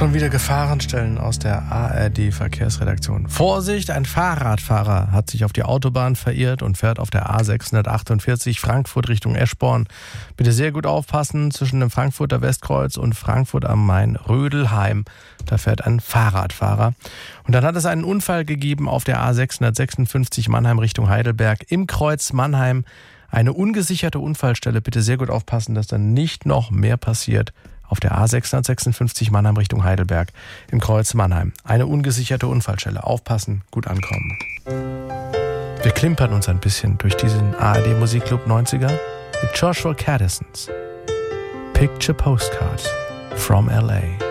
Schon wieder Gefahrenstellen aus der ARD-Verkehrsredaktion. Vorsicht, ein Fahrradfahrer hat sich auf die Autobahn verirrt und fährt auf der A648 Frankfurt Richtung Eschborn. Bitte sehr gut aufpassen, zwischen dem Frankfurter Westkreuz und Frankfurt am Main Rödelheim. Da fährt ein Fahrradfahrer. Und dann hat es einen Unfall gegeben auf der A656 Mannheim Richtung Heidelberg im Kreuz Mannheim. Eine ungesicherte Unfallstelle. Bitte sehr gut aufpassen, dass dann nicht noch mehr passiert. Auf der A656 Mannheim Richtung Heidelberg im Kreuz Mannheim. Eine ungesicherte Unfallstelle. Aufpassen, gut ankommen. Wir klimpern uns ein bisschen durch diesen ARD Musikclub 90er mit Joshua Caddisons Picture Postcards from LA.